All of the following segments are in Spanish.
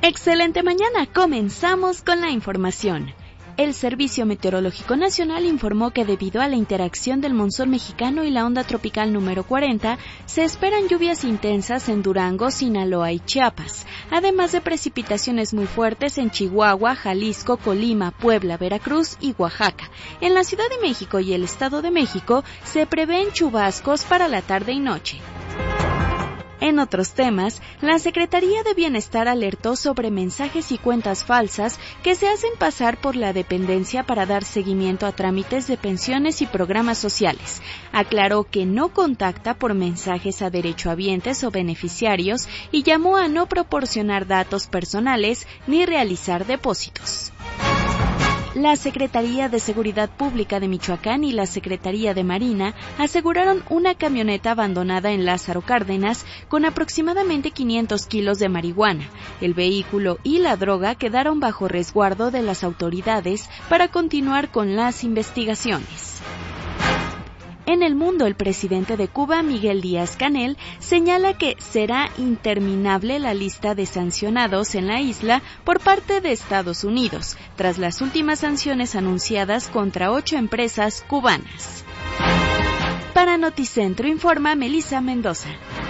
Excelente mañana, comenzamos con la información. El Servicio Meteorológico Nacional informó que debido a la interacción del monzón mexicano y la onda tropical número 40, se esperan lluvias intensas en Durango, Sinaloa y Chiapas, además de precipitaciones muy fuertes en Chihuahua, Jalisco, Colima, Puebla, Veracruz y Oaxaca. En la Ciudad de México y el Estado de México se prevén chubascos para la tarde y noche. En otros temas, la Secretaría de Bienestar alertó sobre mensajes y cuentas falsas que se hacen pasar por la dependencia para dar seguimiento a trámites de pensiones y programas sociales. Aclaró que no contacta por mensajes a derechohabientes o beneficiarios y llamó a no proporcionar datos personales ni realizar depósitos. La Secretaría de Seguridad Pública de Michoacán y la Secretaría de Marina aseguraron una camioneta abandonada en Lázaro Cárdenas con aproximadamente 500 kilos de marihuana. El vehículo y la droga quedaron bajo resguardo de las autoridades para continuar con las investigaciones. En el mundo, el presidente de Cuba, Miguel Díaz-Canel, señala que será interminable la lista de sancionados en la isla por parte de Estados Unidos, tras las últimas sanciones anunciadas contra 8 empresas cubanas. Para Noticentro informa Melissa Mendoza.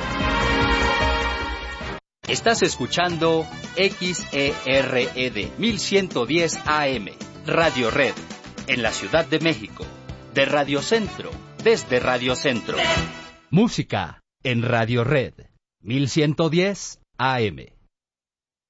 Estás escuchando XERED 1110 AM, Radio Red, en la Ciudad de México, de Radio Centro. Desde Radio Centro. Música en Radio Red 1110 AM.